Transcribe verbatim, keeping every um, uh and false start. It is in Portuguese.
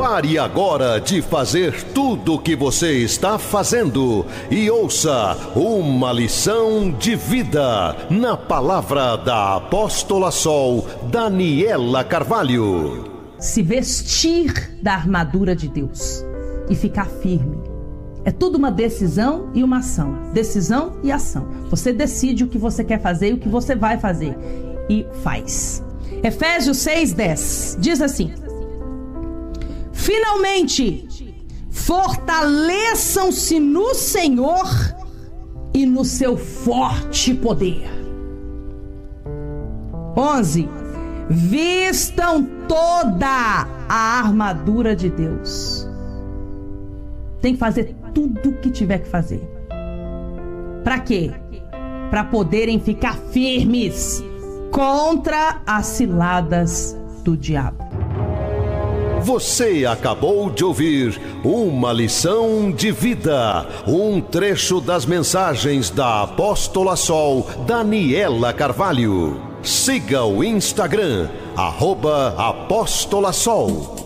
Pare agora de fazer tudo o que você está fazendo e ouça uma lição de vida na palavra da apóstola Sol Daniela Carvalho. Se vestir da armadura de Deus e ficar firme. É tudo uma decisão e uma ação. Decisão e ação. Você decide o que você quer fazer e o que você vai fazer. E faz. Efésios seis, dez diz assim: finalmente, fortaleçam-se no Senhor e no seu forte poder. onze. Vistam toda a armadura de Deus. Tem que fazer tudo o que tiver que fazer. Para quê? Para poderem ficar firmes contra as ciladas do diabo. Você acabou de ouvir uma lição de vida, um trecho das mensagens da apóstola Sol Daniela Carvalho. Siga o Instagram, arroba Apóstola Sol.